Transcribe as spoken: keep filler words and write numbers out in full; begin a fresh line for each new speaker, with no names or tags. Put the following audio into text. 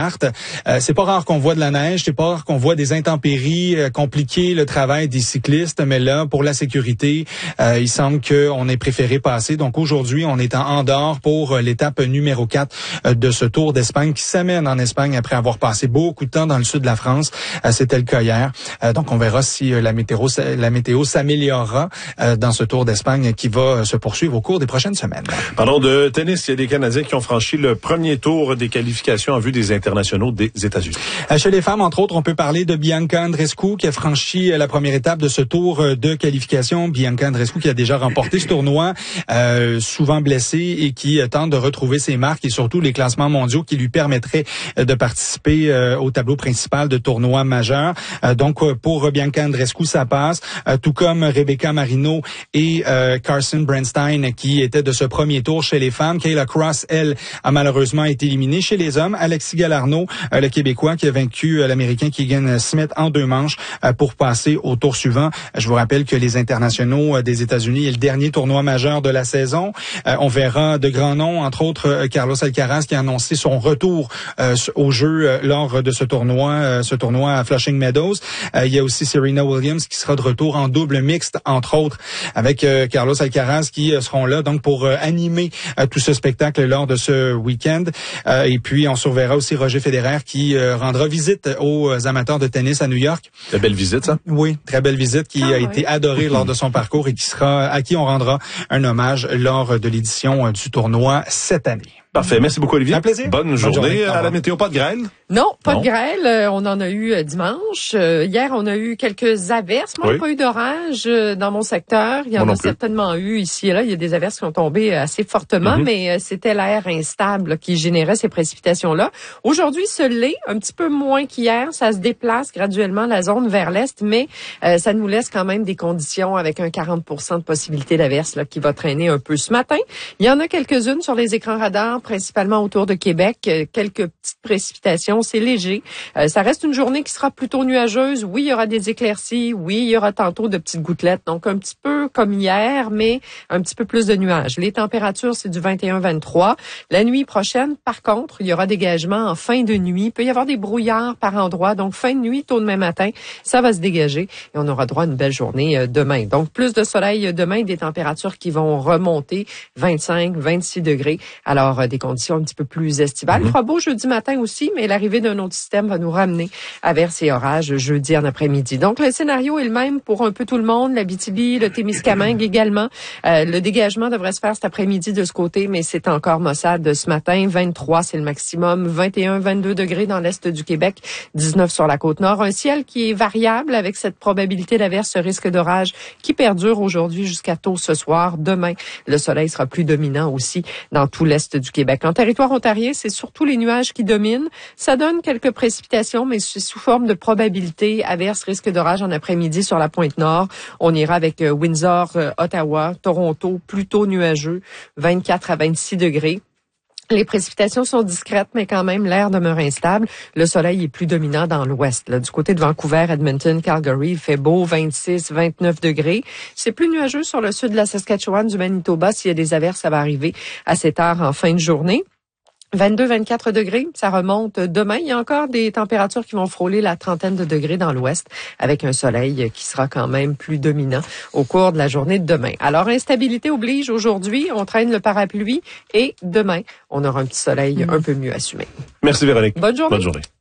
partent. Euh, c'est pas rare qu'on voit de la neige, c'est pas rare qu'on voit des intempéries euh, compliquer le travail des cyclistes, mais là, pour la sécurité, euh, il semble qu'on ait préféré passer. Donc aujourd'hui, on est en Andorre pour euh, l'étape numéro quatre euh, de ce Tour d'Espagne qui s'amène en Espagne après avoir passé beaucoup de temps dans le sud de la France. Euh, c'était le cas hier. Euh, donc on verra si euh, la météo la météo s'améliorera euh, dans ce Tour d'Espagne qui va euh, se poursuivre au cours des prochaines semaines.
Parlons de tennis. Il y a des Canadiens qui ont franchi le premier tour des qualifications en vue des internationaux des États-Unis.
Euh, chez les femmes, entre autres, on peut parler de Bianca Andreescu qui a franchi euh, la première étape de ce tour euh, de qualification. Bianca Andreescu qui a déjà remporté ce tournoi, euh, souvent blessée et qui euh, tente de retrouver ses marques et surtout les classements mondiaux qui lui permettraient euh, de participer euh, au tableau principal de tournois majeurs. Euh, donc euh, pour Bianca Andreescu, ça passe, euh, tout comme Rebecca Marino et euh, Carson Bernstein qui étaient de ce premier tour chez les femmes. Kayla Cross, elle, a malheureusement été éliminée. Chez les hommes, Alexis Galarneau, euh, le Québécois qui a vaincu euh, l'Américain Keegan Smith en deux manches euh, pour passer au tour suivant. Je vous rappelle que les internationaux euh, des États-Unis est le dernier tournoi majeur de la saison. Euh, on verra de grands noms, entre autres euh, Carlos Alcaraz qui a annoncé son retour euh, au jeu euh, lors de ce tournoi, euh, ce tournoi à Flushing Meadows. Euh, il y a aussi Serena Williams qui sera de retour en double mixte, entre autres, avec euh, Carlos Alcaraz qui euh, seront là donc pour euh, animer euh, tout ce spectacle lors de ce week-end. Euh, et puis, on surveillera aussi Roger Federer qui euh, rendra visite aux amateurs de tennis à New York.
Très belle visite, ça?
Oui, très belle visite qui ah, a oui. été adorée lors de son parcours et qui sera à qui on rendra un hommage lors de l'édition du tournoi cette année.
Parfait. Merci beaucoup, Olivier.
Un plaisir.
Bonne, Bonne journée. journée. À la météo, pas de grêle?
Non, pas
non.
de grêle. Euh, on en a eu euh, dimanche. Euh, hier, on a eu quelques averses. Moi, oui. pas eu d'orage euh, dans mon secteur. Il y en
Moi
a certainement eu ici et là. Il y a des averses qui ont tombé assez fortement, mm-hmm. mais euh, c'était l'air instable qui générait ces précipitations-là. Aujourd'hui, ce l'est, un petit peu moins qu'hier. Ça se déplace graduellement la zone vers l'est, mais euh, ça nous laisse quand même des conditions avec un quarante pour cent de possibilité d'averse là, qui va traîner un peu ce matin. Il y en a quelques-unes sur les écrans radars, principalement autour de Québec. Euh, quelques petites précipitations, c'est léger. Euh, ça reste une journée qui sera plutôt nuageuse. Oui, il y aura des éclaircies. Oui, il y aura tantôt de petites gouttelettes. Donc, un petit peu comme hier, mais un petit peu plus de nuages. Les températures, c'est du vingt et un à vingt-trois. La nuit prochaine, par contre, il y aura dégagement en fin de nuit. Il peut y avoir des brouillards par endroits. Donc, fin de nuit, tôt demain matin, ça va se dégager et on aura droit à une belle journée euh, demain. Donc, plus de soleil demain, des températures qui vont remonter vingt-cinq, vingt-six degrés. Alors, euh, des conditions un petit peu plus estivales. Mm-hmm. Il fera beau jeudi matin aussi, mais l'arrivée d'un autre système va nous ramener à averses et orages jeudi en après-midi. Donc, le scénario est le même pour un peu tout le monde. L'Abitibi, le Témiscamingue également. Euh, le dégagement devrait se faire cet après-midi de ce côté, mais c'est encore maussade ce matin. vingt-trois, c'est le maximum. vingt et un, vingt-deux degrés dans l'est du Québec. dix-neuf sur la Côte-Nord. Un ciel qui est variable avec cette probabilité d'averse, ce risque d'orage qui perdure aujourd'hui jusqu'à tôt ce soir. Demain, le soleil sera plus dominant aussi dans tout l'est du Québec. En territoire ontarien, c'est surtout les nuages qui dominent. Ça donne quelques précipitations, mais c'est sous forme de probabilité. Averse, risque d'orage en après-midi sur la pointe nord. On ira avec euh, Windsor, euh, Ottawa, Toronto, plutôt nuageux, vingt-quatre à vingt-six degrés. Les précipitations sont discrètes, mais quand même, l'air demeure instable. Le soleil est plus dominant dans l'ouest. Là. Du côté de Vancouver, Edmonton, Calgary, il fait beau, vingt-six, vingt-neuf degrés. C'est plus nuageux sur le sud de la Saskatchewan, du Manitoba. S'il y a des averses, ça va arriver à cette heure en fin de journée. vingt-deux, vingt-quatre degrés, ça remonte demain. Il y a encore des températures qui vont frôler la trentaine de degrés dans l'ouest avec un soleil qui sera quand même plus dominant au cours de la journée de demain. Alors, instabilité oblige aujourd'hui. On traîne le parapluie et demain, on aura un petit soleil mmh. un peu mieux assumé.
Merci Véronique.
Bonne journée.
Bonne journée.